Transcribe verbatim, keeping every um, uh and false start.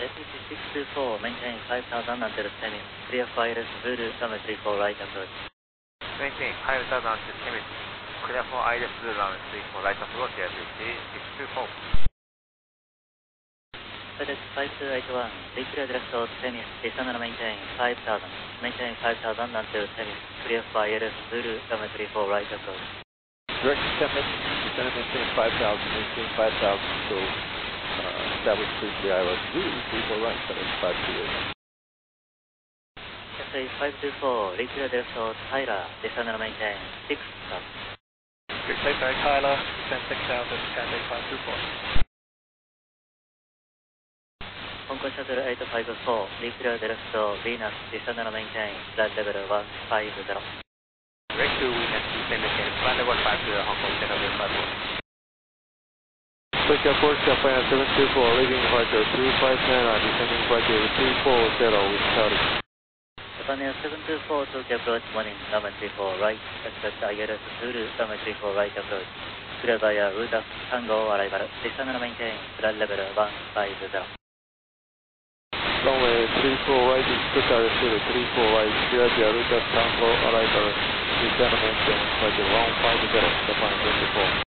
A T C six two four, maintain five thousand until Temis. Clear for I L S Zulu, runway three four right approach. Maintain five thousand until Temis. Clear for I L S Zulu, runway three four right approach, A T C six two four. F E D E X five two eight one, declare direct to Temis, descend and maintain five thousand. Maintain five thousand until Temis. Clear for I L S Zulu, runway three four right approach. Direct to Temis, descend and maintain five thousand, maintain five thousand until uh, establish three three I L S Zulu, three four right, F E D E X five two eight one. S A five two four, declare direct to Tyler, descend and maintain six thousand. Take by Tyler, descend six thousand, Skyday five two four. Hong Kong Shuttle eight five four, declare direct to Venus, descend and maintain flight level one five zero. Direct to Venus, descend and maintain flight level one five zero, Hong Kong Shuttle eight five four. Tokyo Fox, Japan seven two four, leaving departure two five nine, descending departure three four zero with Saudi. Japan Air seven two four, Tokyo approach morning, runway three four right, expect I L S Zulu, runway three four right approach. Clear via Rutas Tango arrival, descend and maintain flight level one five zero. Runway three four right, expect I L S Zulu, three four right, clear via Rutas Tango arrival, descend and maintain departure one five zero, Japan seven two four.